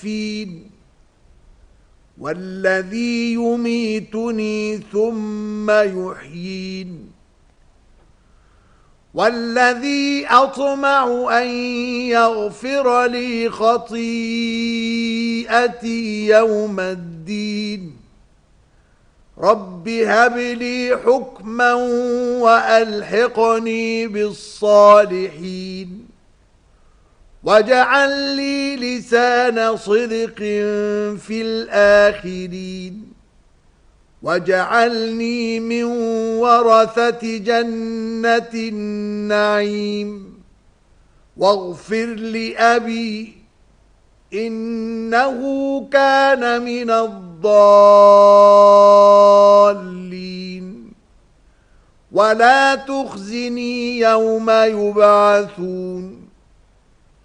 والذي يميتني ثم يحيين والذي أطمع أن يغفر لي خطيئتي يوم الدين رب هب لي حكما وألحقني بالصالحين واجعل لي لسان صدق في الآخرين واجعلني من ورثة جنة النعيم واغفر لأبي إنه كان من الضالين ولا تخزني يوم يبعثون